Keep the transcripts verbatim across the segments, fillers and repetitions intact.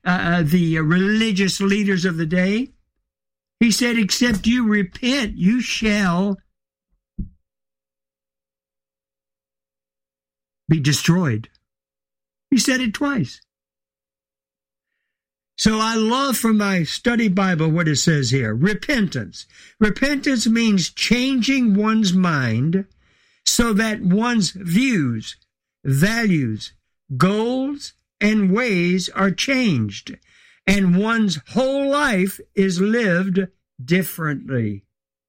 uh, the religious leaders of the day. He said, except you repent, you shall be destroyed. He said it twice. So I love from my study Bible what it says here. Repentance. Repentance means changing one's mind so that one's views, values, goals, and ways are changed, and one's whole life is lived differently.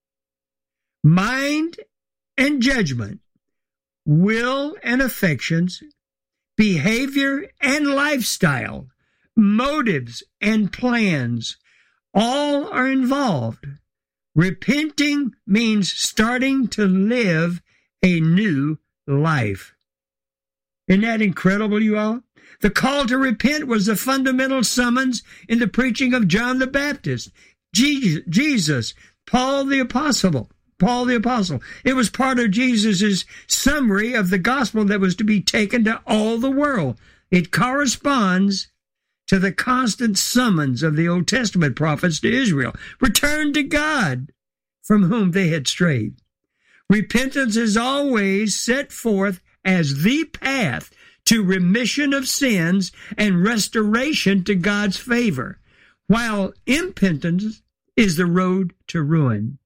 Mind and judgment, will and affections, behavior and lifestyle, motives and plans, all are involved. Repenting means starting to live a new life. Isn't that incredible, you all? The call to repent was the fundamental summons in the preaching of John the Baptist, Jesus, Paul the Apostle, Paul the Apostle. It was part of Jesus' summary of the gospel that was to be taken to all the world. It corresponds to the constant summons of the Old Testament prophets to Israel. Return to God, from whom they had strayed. Repentance is always set forth as the path to remission of sins and restoration to God's favor, while impotence is the road to ruin.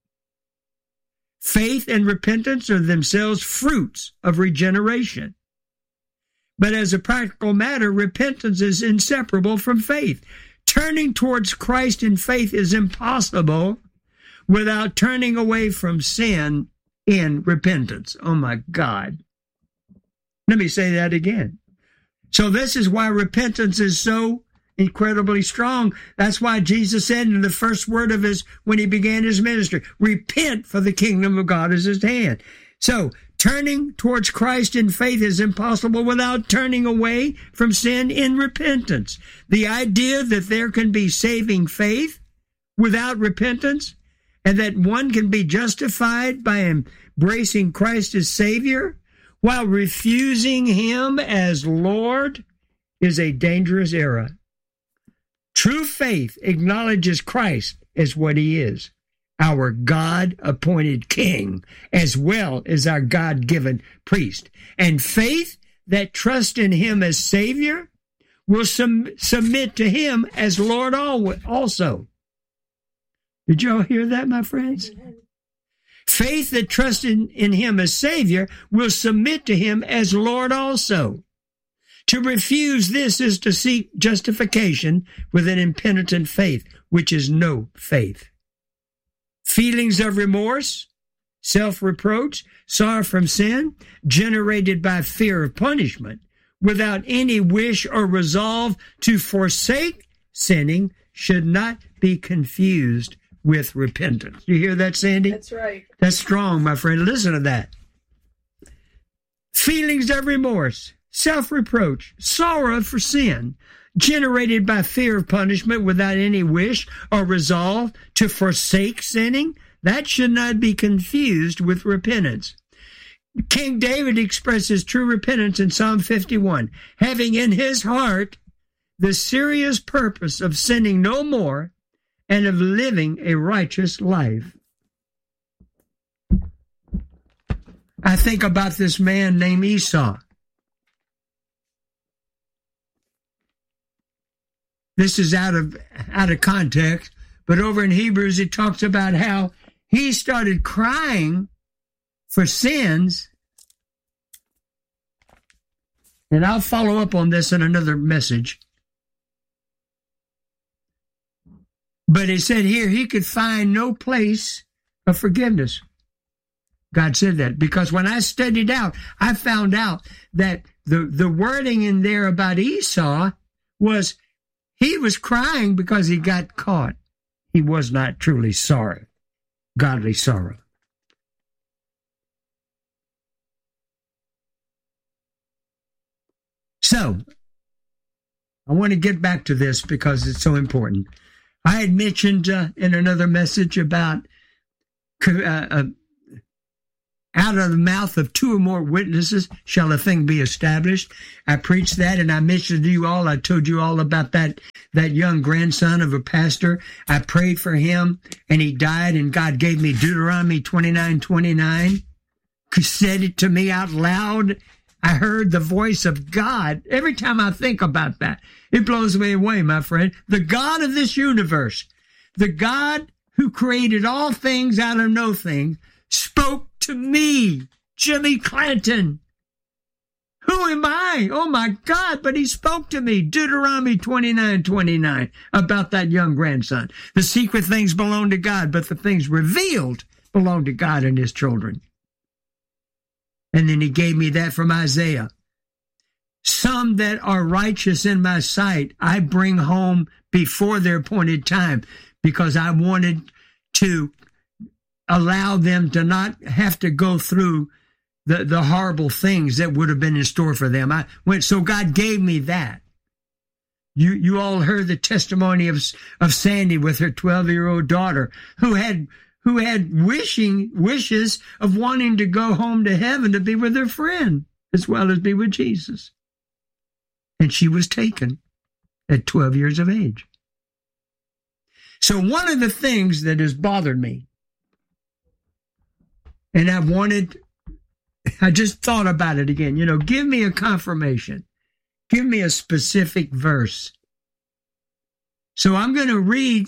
Faith and repentance are themselves fruits of regeneration. But as a practical matter, repentance is inseparable from faith. Turning towards Christ in faith is impossible without turning away from sin in repentance. Oh my God. Let me say that again. So this is why repentance is so incredibly strong. That's why Jesus said in the first word of his, when he began his ministry, repent, for the kingdom of God is at hand. So turning towards Christ in faith is impossible without turning away from sin in repentance. The idea that there can be saving faith without repentance, and that one can be justified by embracing Christ as Savior while refusing him as Lord, is a dangerous error. True faith acknowledges Christ as what he is, our God-appointed King, as well as our God-given priest. And faith that trusts in him as Savior will sum- submit to him as Lord also. Did y'all hear that, my friends? Faith that trusts in, in him as Savior will submit to him as Lord also. To refuse this is to seek justification with an impenitent faith, which is no faith. Feelings of remorse, self-reproach, sorrow from sin, generated by fear of punishment, without any wish or resolve to forsake sinning, should not be confused with repentance. You hear that, Sandy? That's right. That's strong, my friend. Listen to that. Feelings of remorse, self-reproach, sorrow for sin, generated by fear of punishment without any wish or resolve to forsake sinning, that should not be confused with repentance. King David expresses true repentance in Psalm fifty-one, having in his heart the serious purpose of sinning no more and of living a righteous life. I think about this man named Esau. This is out of out of context, but over in Hebrews it talks about how he started crying for sins. And I'll follow up on this in another message. But it said here he could find no place of forgiveness. God said that because when I studied out, I found out that the, the wording in there about Esau was he was crying because he got caught. He was not truly sorry, godly sorrow. So, I want to get back to this because it's so important. I had mentioned uh, in another message about uh, uh, out of the mouth of two or more witnesses shall a thing be established. I preached that, and I mentioned to you all, I told you all about that, that young grandson of a pastor. I prayed for him, and he died, and God gave me Deuteronomy twenty-nine twenty-nine. He said it to me out loud. I heard the voice of God. Every time I think about that, it blows me away, my friend. The God of this universe, the God who created all things out of no thing, spoke to me, Jimmy Clanton. Who am I? Oh my God, but he spoke to me. Deuteronomy twenty-nine twenty-nine about that young grandson. The secret things belong to God, but the things revealed belong to God and his children. And then he gave me that from Isaiah. Some that are righteous in my sight, I bring home before their appointed time, because I wanted to allow them to not have to go through the, the horrible things that would have been in store for them. I went, so God gave me that. You you all heard the testimony of of Sandy with her twelve-year-old daughter who had who had wishing wishes of wanting to go home to heaven to be with her friend as well as be with Jesus. And she was taken at twelve years of age. So one of the things that has bothered me, and I wanted, I just thought about it again, you know, give me a confirmation. Give me a specific verse. So I'm going to read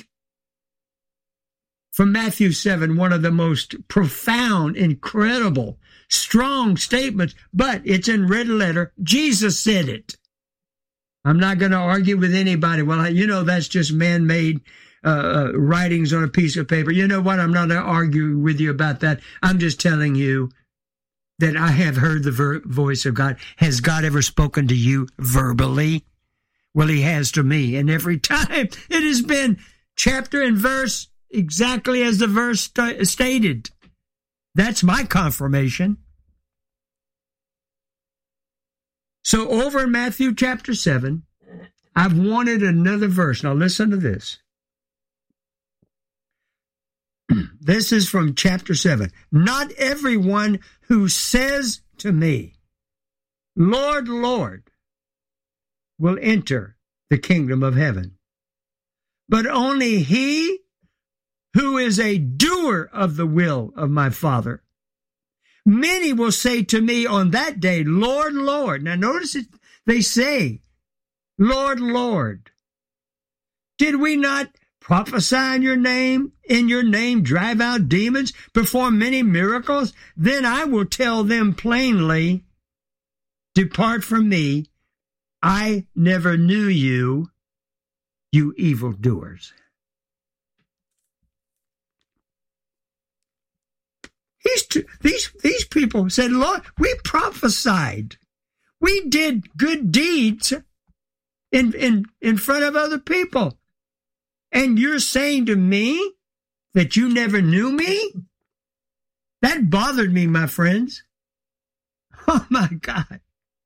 from Matthew seven, one of the most profound, incredible, strong statements, but it's in red letter. Jesus said it. I'm not going to argue with anybody. Well, you know, that's just man-made uh, writings on a piece of paper. You know what? I'm not going to argue with you about that. I'm just telling you that I have heard the ver- voice of God. Has God ever spoken to you verbally? Well, he has to me. And every time it has been chapter and verse exactly as the verse st- stated. That's my confirmation. So over in Matthew chapter seven, I've wanted another verse. Now listen to this. This is from chapter seven. Not everyone who says to me, Lord, Lord, will enter the kingdom of heaven, but only he who is a doer of the will of my Father. Many will say to me on that day, Lord, Lord. Now notice it, they say, Lord, Lord. Did we not prophesy in your name, in your name drive out demons, perform many miracles? Then I will tell them plainly, depart from me, I never knew you, you evildoers. These, these, these people said, Lord, we prophesied. We did good deeds in, in, in front of other people. And you're saying to me that you never knew me? That bothered me, my friends. Oh, my God.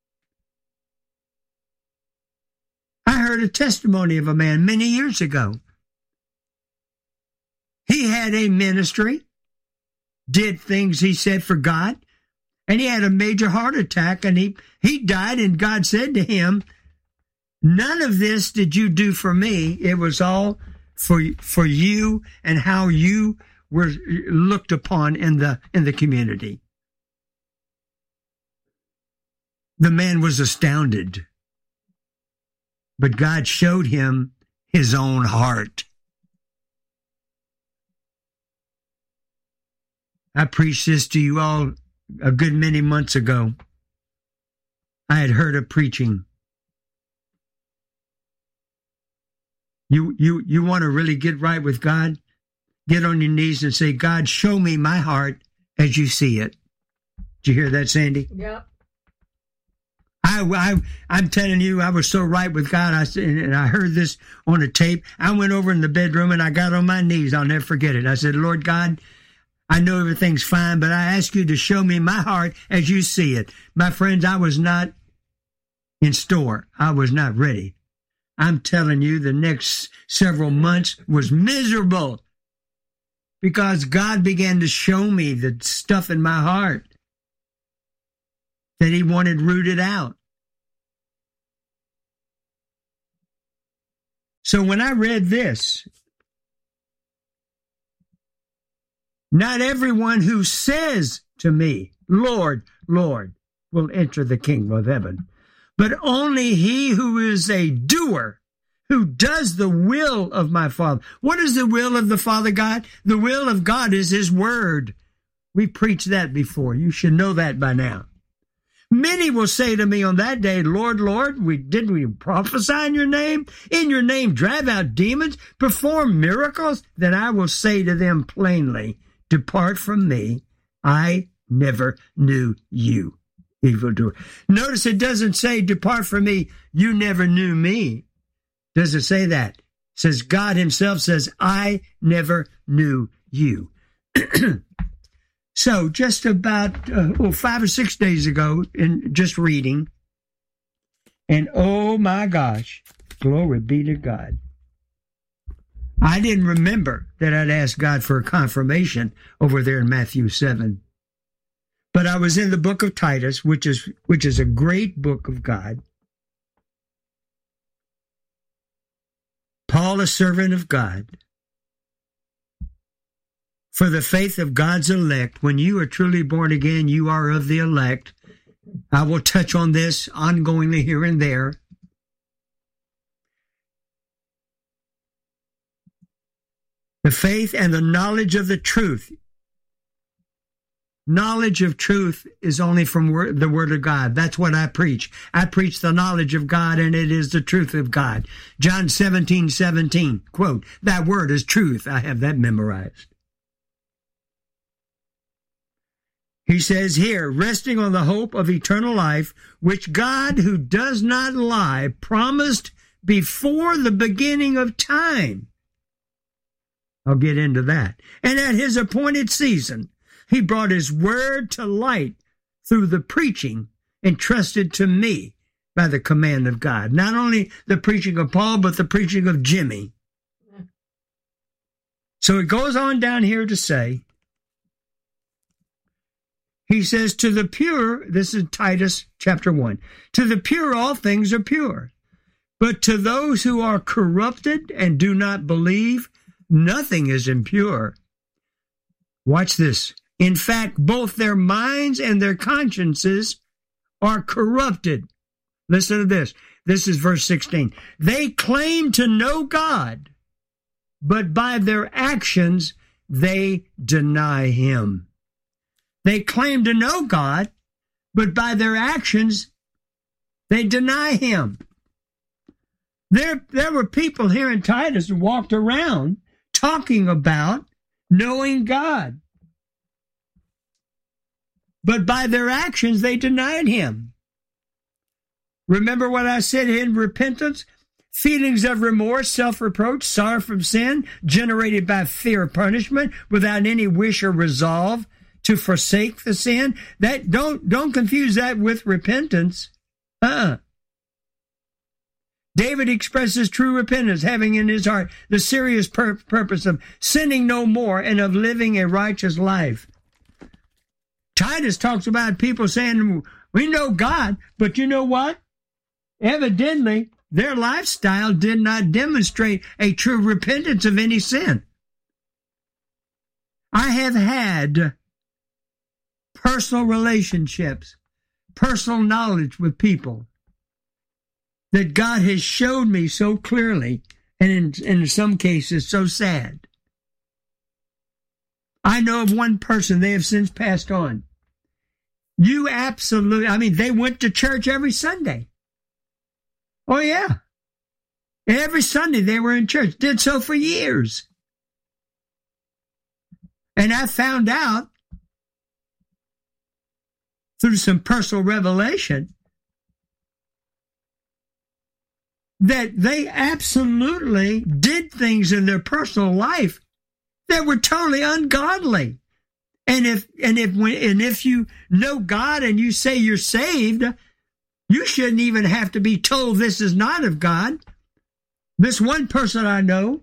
I heard a testimony of a man many years ago. He had a ministry, did things he said for God, and he had a major heart attack, and he, he died, and God said to him, none of this did you do for me. It was all for, for you and how you were looked upon in the, in the community. The man was astounded, but God showed him his own heart. I preached this to you all a good many months ago. I had heard a preaching. You, you, you want to really get right with God? Get on your knees and say, God, show me my heart as you see it. Did you hear that, Sandy? Yep. I, I, I'm telling you, I was so right with God. I said, and I heard this on a tape. I went over in the bedroom and I got on my knees. I'll never forget it. I said, Lord God, I know everything's fine, but I ask you to show me my heart as you see it. My friends, I was not in store. I was not ready. I'm telling you, the next several months was miserable because God began to show me the stuff in my heart. that he wanted rooted out. So when I read this, not everyone who says to me, Lord, Lord, will enter the kingdom of heaven, but only he who is a doer, who does the will of my Father. What is the will of the Father God? The will of God is his word. We preached that before. You should know that by now. Many will say to me on that day, Lord, Lord, we didn't we prophesy in your name? In your name drive out demons, perform miracles? Then I will say to them plainly, depart from me, I never knew you, evildoer. Notice it doesn't say, depart from me, you never knew me. Does it say that? It says God himself says, I never knew you. So just about uh, well, five or six days ago, in just reading, and oh my gosh, glory be to God. I didn't remember that I'd asked God for a confirmation over there in Matthew seven. But I was in the book of Titus, which is which is a great book of God. Paul, a servant of God, for the faith of God's elect. When you are truly born again, you are of the elect. I will touch on this ongoingly here and there. The faith and the knowledge of the truth. Knowledge of truth is only from word, the Word of God. That's what I preach. I preach the knowledge of God, and it is the truth of God. John seventeen seventeen, quote, that word is truth. I have that memorized. He says here, resting on the hope of eternal life, which God, who does not lie, promised before the beginning of time. I'll get into that. And at his appointed season, he brought his word to light through the preaching entrusted to me by the command of God. Not only the preaching of Paul, but the preaching of Jimmy. So it goes on down here to say, he says, to the pure, this is Titus chapter one, to the pure all things are pure, but to those who are corrupted and do not believe, nothing is impure. Watch this. In fact, both their minds and their consciences are corrupted. Listen to this. This is verse sixteen. They claim to know God, but by their actions they deny him. They claim to know God, but by their actions, they deny him. There, there were people here in Titus who walked around talking about knowing God. But by their actions, they denied him. Remember what I said in repentance? Feelings of remorse, self-reproach, sorrow from sin, generated by fear of punishment, without any wish or resolve to forsake the sin. That don't don't confuse that with repentance. Uh-uh. David expresses true repentance, having in his heart the serious pur- purpose of sinning no more and of living a righteous life. Titus talks about people saying, we know God, but you know what? Evidently, their lifestyle did not demonstrate a true repentance of any sin. I have had personal relationships, personal knowledge with people that God has showed me so clearly, and in, in some cases so sad. I know of one person, they have since passed on. You absolutely, I mean, they went to church every Sunday. Oh, yeah. Every Sunday they were in church, did so for years. And I found out through some personal revelation that they absolutely did things in their personal life that were totally ungodly. And if and if and if you know God and you say you're saved, you shouldn't even have to be told this is not of God. This one person I know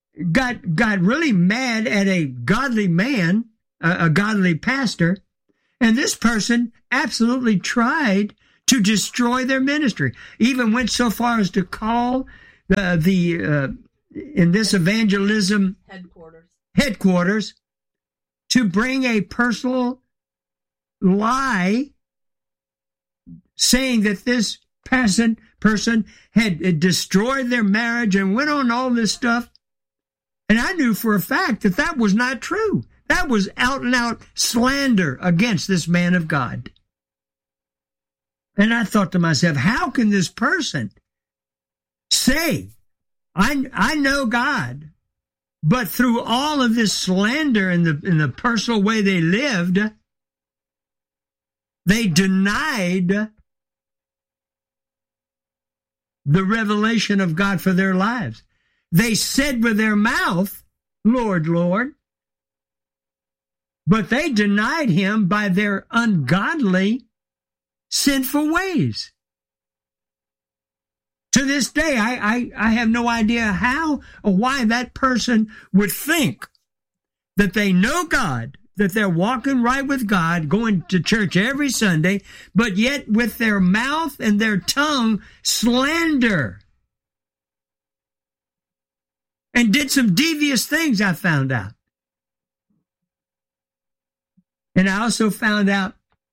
got got really mad at a godly man, a, a godly pastor, And this person absolutely tried to destroy their ministry, even went so far as to call the, the uh, in this evangelism headquarters. headquarters to bring a personal lie saying that this person, person had destroyed their marriage and went on all this stuff. And I knew for a fact that that was not true. That was out and out slander against this man of God. And I thought to myself, how can this person say, I, I know God, but through all of this slander and the, in the personal way they lived, they denied the revelation of God for their lives. They said with their mouth, Lord, Lord, but they denied him by their ungodly, sinful ways. To this day, I, I, I have no idea how or why that person would think that they know God, that they're walking right with God, going to church every Sunday, but yet with their mouth and their tongue slander. And did some devious things, I found out. And I also found out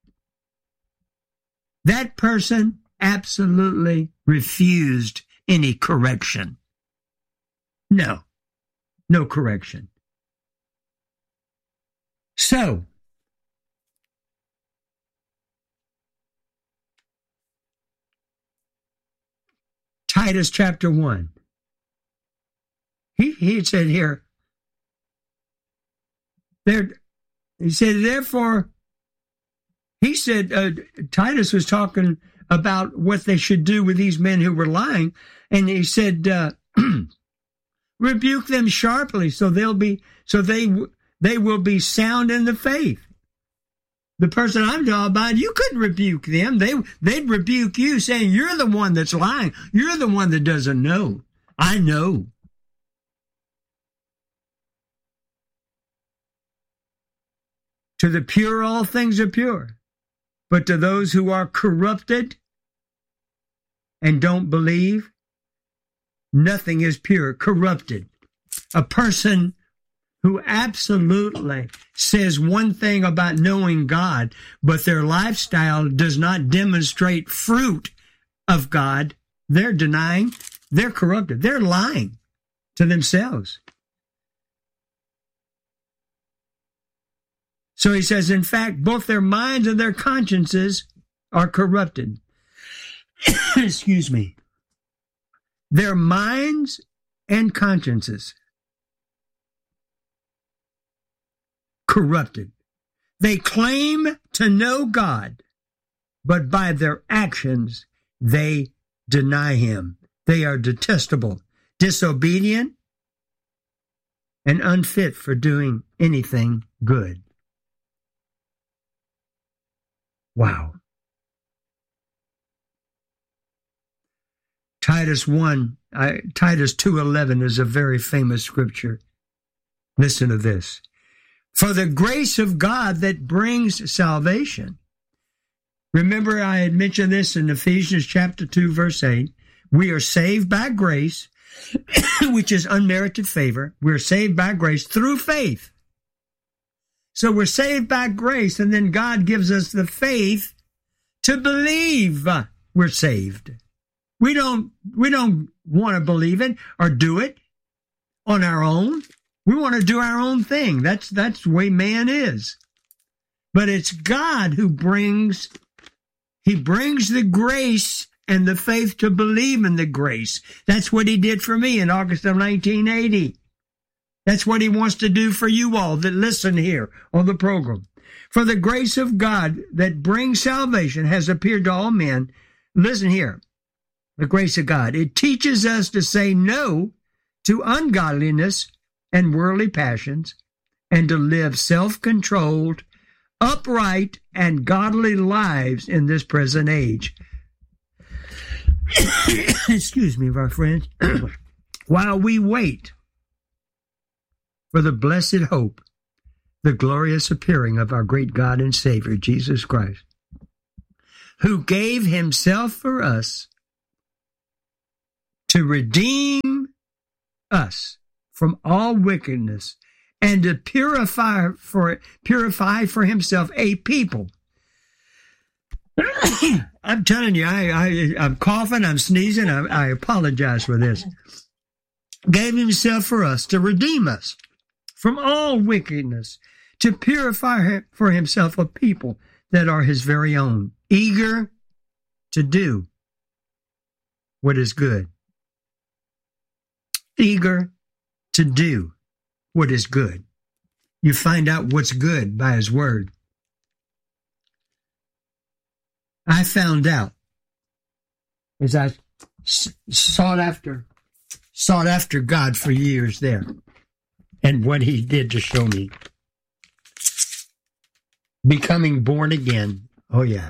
that person absolutely refused any correction. No, no correction. So, Titus chapter one. He, he said here, there, he said, therefore, he said, uh, Titus was talking about what they should do with these men who were lying. And he said, uh, rebuke them sharply so they'll be, so they, they will be sound in the faith. The person I'm talking about, you couldn't rebuke them. They, they'd rebuke you saying, you're the one that's lying. You're the one that doesn't know. I know. To the pure, all things are pure. But to those who are corrupted and don't believe, nothing is pure. Corrupted. A person who absolutely says one thing about knowing God, but their lifestyle does not demonstrate fruit of God, they're denying, they're corrupted. They're lying to themselves. So he says, in fact, both their minds and their consciences are corrupted. Excuse me. Their minds and consciences corrupted. They claim to know God, but by their actions, they deny him. They are detestable, disobedient, and unfit for doing anything good. Wow. Titus one, I, Titus two eleven is a very famous scripture. Listen to this. For the grace of God that brings salvation. Remember, I had mentioned this in Ephesians chapter two, verse eight. We are saved by grace, which is unmerited favor. We're saved by grace through faith. So we're saved by grace, and then God gives us the faith to believe we're saved. We don't, we don't want to believe it or do it on our own. We want to do our own thing. That's, that's the way man is. But it's God who brings, he brings the grace and the faith to believe in the grace. That's what he did for me in August of nineteen eighty. That's what he wants to do for you all that listen here on the program. For the grace of God that brings salvation has appeared to all men. Listen here. The grace of God. It teaches us to say no to ungodliness and worldly passions and to live self-controlled, upright, and godly lives in this present age. Excuse me, my friends. While we wait for the blessed hope, the glorious appearing of our great God and Savior, Jesus Christ, who gave himself for us to redeem us from all wickedness and to purify for purify for himself a people. I'm telling you, I, I, I'm coughing, I'm sneezing, I, I apologize for this. Gave himself for us to redeem us from all wickedness, to purify for himself a people that are his very own, eager to do what is good. Eager to do what is good. You find out what's good by his word. I found out as I sought after, sought after God for years there and what he did to show me. Becoming born again. Oh, yeah.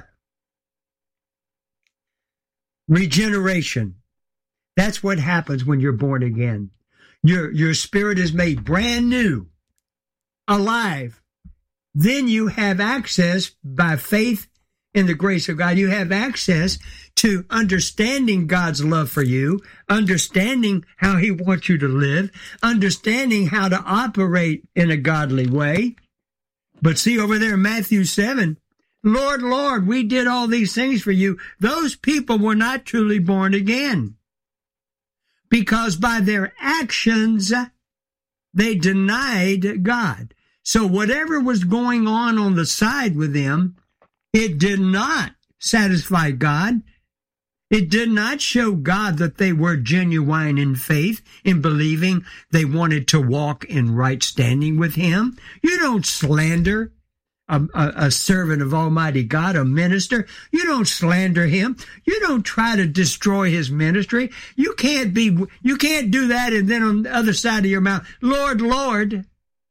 Regeneration. That's what happens when you're born again. Your, your spirit is made brand new, alive. Then you have access by faith in the grace of God. You have access to understanding God's love for you, understanding how he wants you to live, understanding how to operate in a godly way. But see over there in Matthew seven, Lord, Lord, we did all these things for you. Those people were not truly born again because by their actions, they denied God. So whatever was going on on the side with them, it did not satisfy God. It did not show God that they were genuine in faith, in believing they wanted to walk in right standing with him. You don't slander a, a, a servant of Almighty God, a minister. You don't slander him. You don't try to destroy his ministry. You can't be, you can't do that and then on the other side of your mouth, Lord, Lord.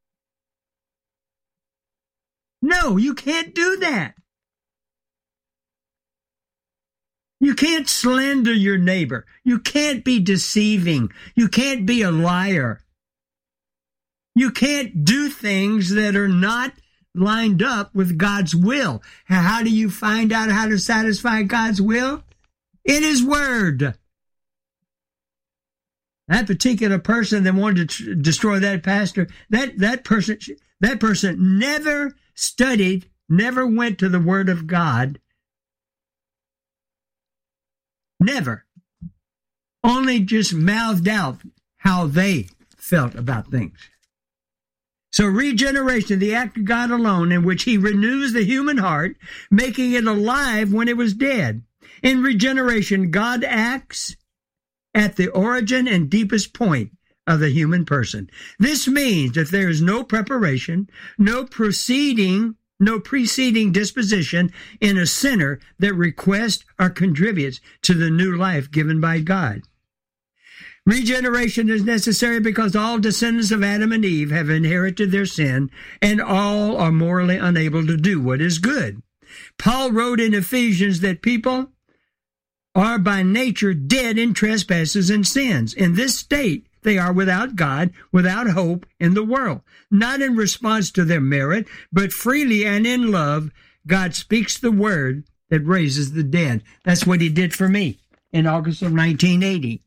No, you can't do that. You can't slander your neighbor. You can't be deceiving. You can't be a liar. You can't do things that are not lined up with God's will. How do you find out how to satisfy God's will? In his word. That particular person that wanted to tr- destroy that pastor, that, that person, that person never studied, never went to the word of God. Never. Only just mouthed out how they felt about things. So regeneration, the act of God alone, in which he renews the human heart, making it alive when it was dead. In regeneration, God acts at the origin and deepest point of the human person. This means that there is no preparation, no proceeding no preceding disposition in a sinner that requests or contributes to the new life given by God. Regeneration is necessary because all descendants of Adam and Eve have inherited their sin, and all are morally unable to do what is good. Paul wrote in Ephesians that people are by nature dead in trespasses and sins. In this state, they are without God, without hope in the world. Not in response to their merit, but freely and in love, God speaks the word that raises the dead. That's what he did for me in August of nineteen eighty.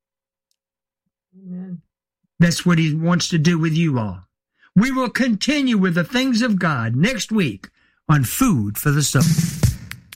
Amen. That's what he wants to do with you all. We will continue with the things of God next week on Food for the Soul.